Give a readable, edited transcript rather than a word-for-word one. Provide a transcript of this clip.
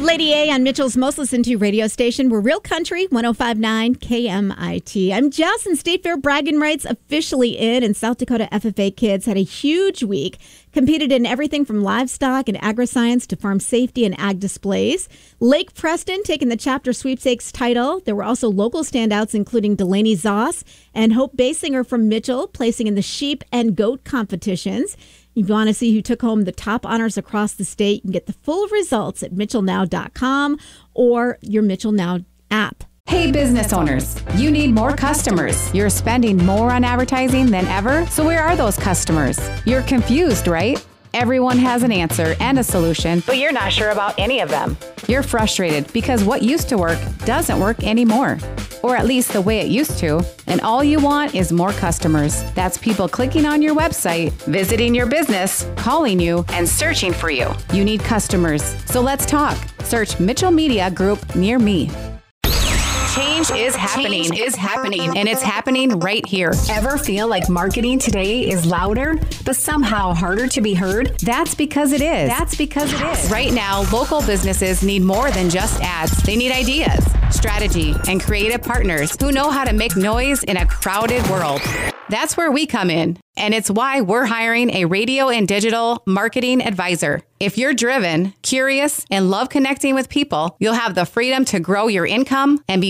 Lady A on Mitchell's most listened to radio station. We're Real Country 105.9 KMIT. I'm Jess, and State Fair bragging rights officially in, and South Dakota FFA kids had a huge week. Competed in everything from livestock and agri-science to farm safety and ag displays. Lake Preston taking the chapter sweepstakes title. There were also local standouts, including Delaney Zoss and Hope Basinger from Mitchell, placing in the sheep and goat competitions. If you want to see who took home the top honors across the state, you can get the full results at mitchellnow.com or your Mitchell Now app. Hey, business owners, you need more customers. You're spending more on advertising than ever, so where are those customers? You're confused, right? Everyone has an answer and a solution, but you're not sure about any of them. You're frustrated because what used to work doesn't work anymore, or at least the way it used to, and all you want is more customers. That's people clicking on your website, visiting your business, calling you, and searching for you. You need customers, so let's talk. Search Mitchell Media Group near me. Change is happening, and it's happening right here. Ever feel like marketing today is louder, but somehow harder to be heard? That's because it is. Right now, local businesses need more than just ads. They need ideas, strategy, and creative partners who know how to make noise in a crowded world. That's where we come in, and it's why we're hiring a radio and digital marketing advisor. If you're driven, curious, and love connecting with people, you'll have the freedom to grow your income and be